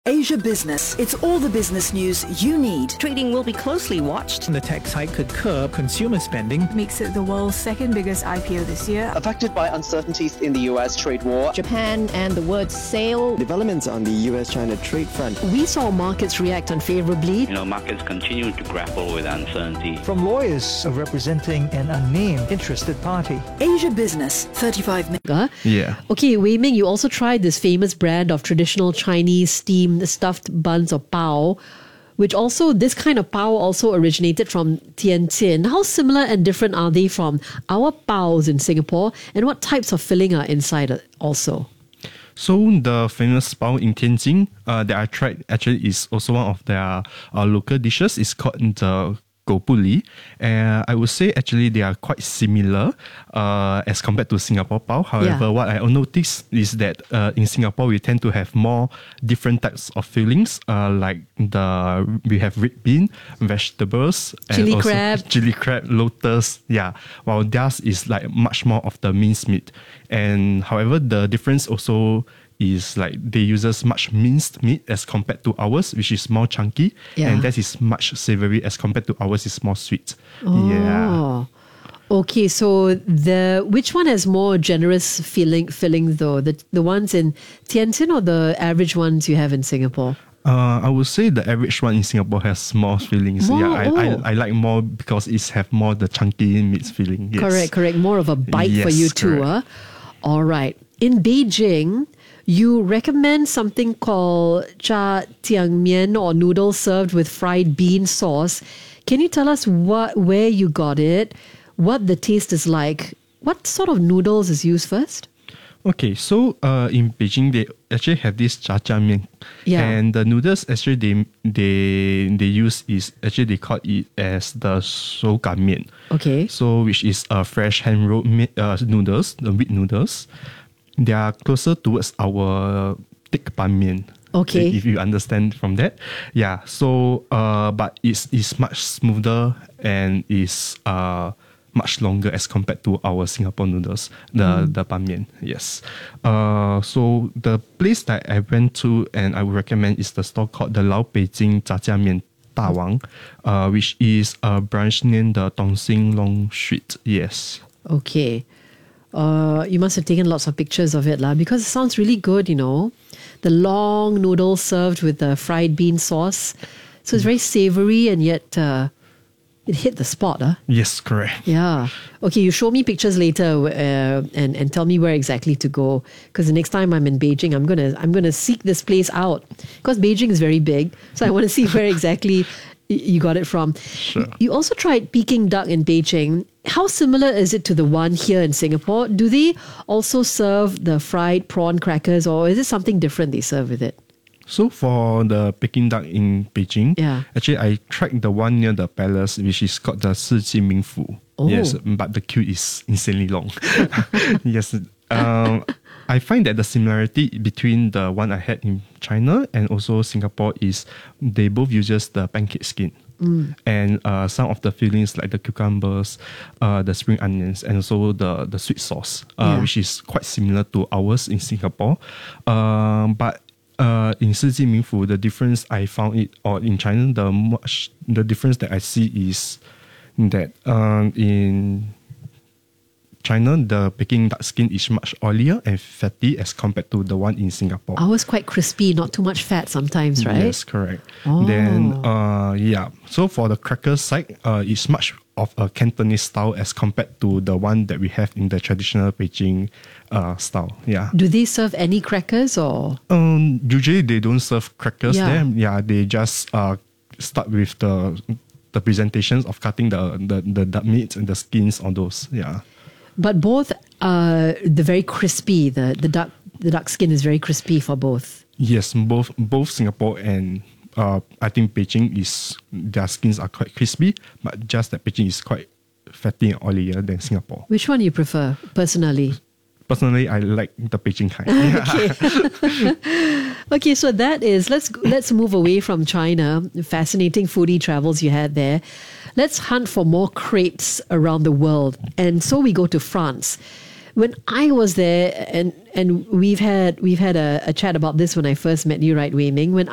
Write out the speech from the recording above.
Asia Business. It's all the business news you need. Trading will be closely watched. The tax hike could curb consumer spending. Makes it the world's second biggest IPO this year. Affected by uncertainties in the US trade war. Japan and the word sale. Developments on the US-China trade front. We saw markets react unfavorably. Markets continue to grapple with uncertainty. From lawyers representing an unnamed interested party. Asia Business, 35 minutes. Yeah. Okay, Wei Ming, you also tried this famous brand of traditional Chinese steamed stuffed buns or pao, which also, this kind of pao also originated from Tianjin. How similar and different are they from our paos in Singapore, and what types of filling are inside also? So the famous pao in Tianjin that I tried actually is also one of their local dishes. It's called the Gopuli, and I would say actually they are quite similar as compared to Singapore pao. However, what I noticed is that in Singapore we tend to have more different types of fillings, like we have red bean, vegetables, chili and also crab, lotus. Yeah, while theirs is like much more of the minced meat. And however, the difference also is like they uses much minced meat as compared to ours, which is more chunky, and that is much savory as compared to ours is more sweet. Oh. Yeah. Okay, so which one has more generous fillings though? The ones in Tianjin or the average ones you have in Singapore? I would say the average one in Singapore has more fillings. I like more because it's have more the chunky meat filling. Yes. Correct. More of a bite for you too. All right. In Beijing, you recommend something called cha tiang mian, or noodles served with fried bean sauce. Can you tell us where you got it, what the taste is like? What sort of noodles is used first? Okay, so in Beijing they actually have this cha mian, and the noodles actually they use is actually they call it as the shou gan mian. Okay, so which is fresh hand rolled noodles, the wheat noodles. They are closer towards our thick ban mian. Okay. If you understand from that. Yeah. So but it's much smoother and is much longer as compared to our Singapore noodles, the ban mian. Yes. So the place that I went to and I would recommend is the store called the Lao Beijing Jia Mian Da Wang, which is a branch near the Dongxing Long Street. Yes. Okay. You must have taken lots of pictures of it, because it sounds really good, The long noodles served with the fried bean sauce. So it's very savory and yet it hit the spot. Yes, correct. Yeah. Okay, you show me pictures later and tell me where exactly to go. Because the next time I'm in Beijing, I'm gonna seek this place out. Because Beijing is very big, so I want to see where exactly you got it from. Sure. You also tried Peking duck in Beijing. How similar is it to the one here in Singapore? Do they also serve the fried prawn crackers, or is it something different they serve with it? So for the Peking duck in Beijing, actually I tried the one near the palace, which is called the Shiji Mingfu. Oh. Yes, but the queue is insanely long. Yes. I find that the similarity between the one I had in China and also Singapore is they both uses the pancake skin. And some of the fillings like the cucumbers, the spring onions, and also the sweet sauce, which is quite similar to ours in Singapore. But in Shiji Mingfu, the difference I found it, or in China, the difference that I see is that in China, the Peking duck skin is much oilier and fatty as compared to the one in Singapore. Ours quite crispy, not too much fat sometimes, right? Yes, correct. Oh. Then, so for the cracker side, it's much of a Cantonese style as compared to the one that we have in the traditional Beijing style. Yeah. Do they serve any crackers or? Usually they don't serve crackers there. Yeah, they just start with the presentations of cutting the duck meat and the skins on those. Yeah. But both the very crispy, the duck skin is very crispy for both. Yes, both Singapore and I think Beijing their skins are quite crispy, but just that Beijing is quite fatty and oilier than Singapore. Which one do you prefer personally? Personally, I like the Beijing kind. Okay. Okay, so that is, let's move away from China. Fascinating foodie travels you had there. Let's hunt for more crepes around the world. And so we go to France. When I was there, and we've had a chat about this when I first met you, right, Wei Ming? When